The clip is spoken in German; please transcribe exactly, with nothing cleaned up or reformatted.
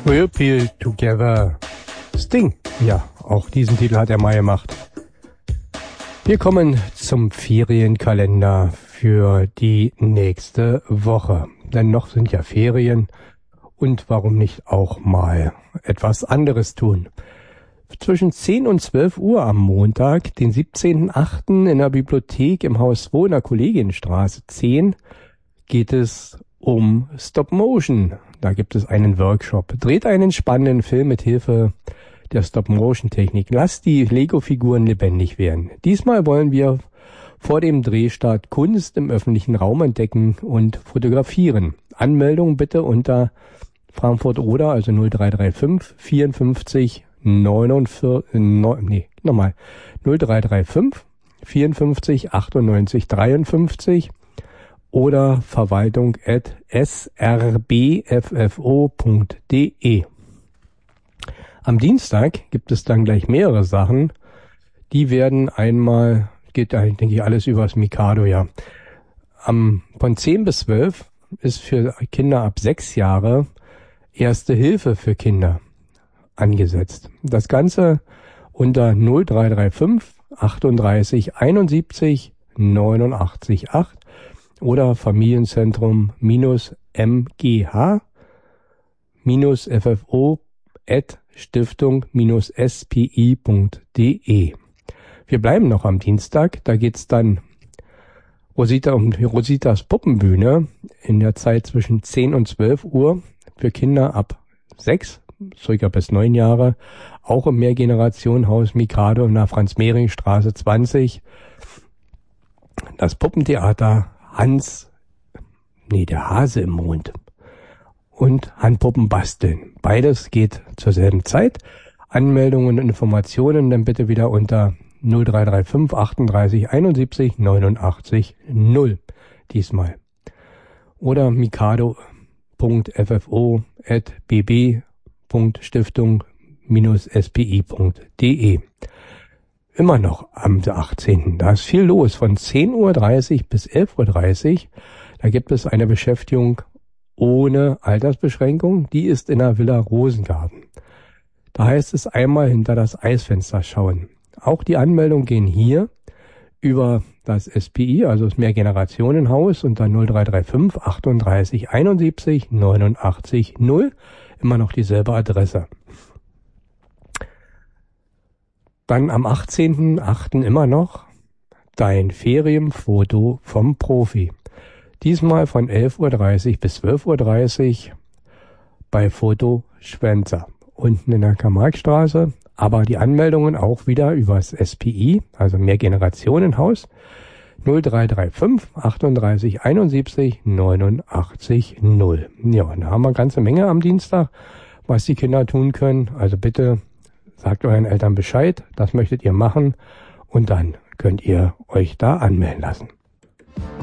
We'll Peel Together. Sting. Ja, auch diesen Titel hat er mal gemacht. Wir kommen zum Ferienkalender für die nächste Woche. Denn noch sind ja Ferien und warum nicht auch mal etwas anderes tun. Zwischen zehn und zwölf Uhr am Montag, den siebzehnten achten in der Bibliothek im Haus zwei in der Kollegienstraße zehn, geht es um Stop Motion. Da gibt es einen Workshop. Dreht einen spannenden Film mit Hilfe der Stop-Motion-Technik. Lasst die Lego-Figuren lebendig werden. Diesmal wollen wir vor dem Drehstart Kunst im öffentlichen Raum entdecken und fotografieren. Anmeldung bitte unter Frankfurt Oder, also null drei drei fünf vierundfünfzig neunundvierzig, nee, nochmal, null drei drei fünf vierundfünfzig achtundneunzig dreiundfünfzig oder verwaltung at s r b f f o punkt d e. Am Dienstag gibt es dann gleich mehrere Sachen. Die werden einmal, geht eigentlich, denke ich, alles übers Mikado, ja. Am, von zehn bis zwölf ist für Kinder ab sechs Jahre Erste Hilfe für Kinder angesetzt. Das Ganze unter null drei drei fünf achtunddreißig einundsiebzig neunundachtzig acht oder Familienzentrum minus m g h minus f f o at stiftung minus s p i punkt d e. Wir bleiben noch am Dienstag, da geht's dann Rosita um Rositas Puppenbühne in der Zeit zwischen zehn und zwölf Uhr für Kinder ab sechs, circa bis neun Jahre, auch im Mehrgenerationenhaus Mikado in der Franz-Mehring-Straße zwanzig. Das Puppentheater Hans, nee, der Hase im Mond und Handpuppen basteln. Beides geht zur selben Zeit. Anmeldungen und Informationen dann bitte wieder unter null drei drei fünf achtunddreißig einundsiebzig neunundachtzig null diesmal. Oder mikado punkt f f o at b b punkt stiftung minus s p i punkt d e. Immer noch am achtzehnten Da ist viel los. Von zehn Uhr dreißig bis elf Uhr dreißig Da gibt es eine Beschäftigung ohne Altersbeschränkung. Die ist in der Villa Rosengarten. Da heißt es einmal hinter das Eisfenster schauen. Auch die Anmeldungen gehen hier über das S P I, also das Mehrgenerationenhaus, unter null drei drei fünf achtunddreißig einundsiebzig neunundachtzig null. Immer noch dieselbe Adresse. Dann am achtzehnten achten immer noch dein Ferienfoto vom Profi. Diesmal von elf Uhr dreißig bis zwölf Uhr dreißig bei Foto Schwänzer. Unten in der Karl-Marx-Straße. Aber die Anmeldungen auch wieder übers S P I, also Mehrgenerationenhaus, null drei drei fünf achtunddreißig einundsiebzig neunundachtzig null. Ja, und da haben wir eine ganze Menge am Dienstag, was die Kinder tun können. Also bitte sagt euren Eltern Bescheid, das möchtet ihr machen und dann könnt ihr euch da anmelden lassen.